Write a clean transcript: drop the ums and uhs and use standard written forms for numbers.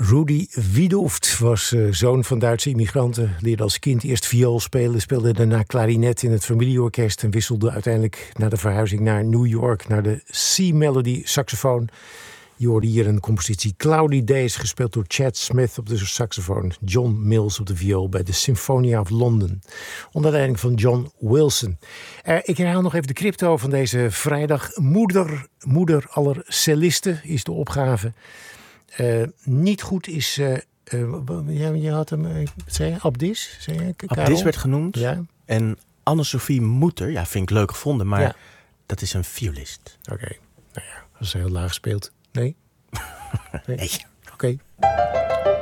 Rudy Wiedoeft was zoon van Duitse immigranten. Leerde als kind eerst viool spelen, speelde daarna klarinet in het familieorkest en wisselde uiteindelijk na de verhuizing naar New York naar de C-Melody saxofoon. Je hoorde hier een compositie Cloudy Days, gespeeld door Chad Smith op de saxofoon, John Mills op de viool bij de Symphonia of London, onder leiding van John Wilson. Ik herhaal nog even de crypto van deze vrijdag. Moeder aller cellisten is de opgave. Niet goed is... je had hem... zei je? Abdis? Abdis werd genoemd. Ja. En Anne-Sophie Moeter, ja, vind ik leuk gevonden, maar dat is een violist. Oké. Nou ja, als ze heel laag speelt. Nee? Nee. Oké.